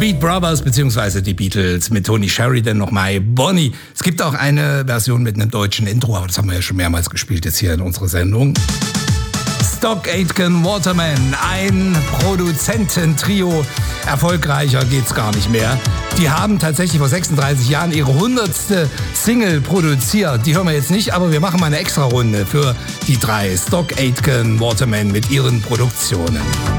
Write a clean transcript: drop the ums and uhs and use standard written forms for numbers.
Beat Brothers bzw. die Beatles mit Tony Sheridan noch My Bonnie. Es gibt auch eine Version mit einem deutschen Intro, aber das haben wir ja schon mehrmals gespielt jetzt hier in unserer Sendung. Stock Aitken Waterman, ein Produzententrio. Erfolgreicher geht's gar nicht mehr. Die haben tatsächlich vor 36 Jahren ihre 100. Single produziert. Die hören wir jetzt nicht, aber wir machen mal eine Extra-Runde für die drei Stock Aitken Waterman mit ihren Produktionen.